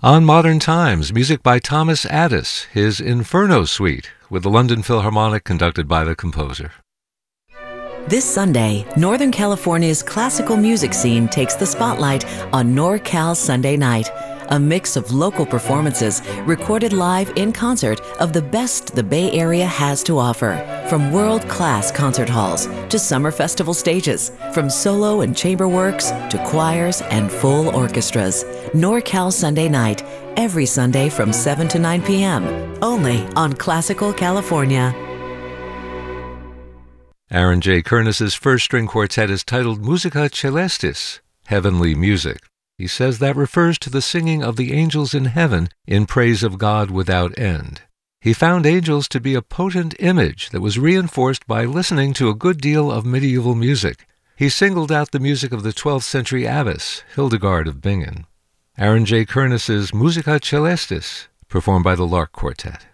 On Modern Times, music by Thomas Addis, his Inferno Suite, with the London Philharmonic conducted by the composer. This Sunday, Northern California's classical music scene takes the spotlight on NorCal Sunday Night, a mix of local performances recorded live in concert of the best the Bay Area has to offer. From world-class concert halls to summer festival stages, from solo and chamber works to choirs and full orchestras. NorCal Sunday Night, every Sunday from 7 to 9 p.m., only on Classical California. Aaron J. Kernis's first string quartet is titled Musica Celestis, Heavenly Music. He says that refers to the singing of the angels in heaven in praise of God without end. He found angels to be a potent image that was reinforced by listening to a good deal of medieval music. He singled out the music of the 12th century abbess, Hildegard of Bingen. Aaron J. Kernis's Musica Celestis, performed by the Lark Quartet.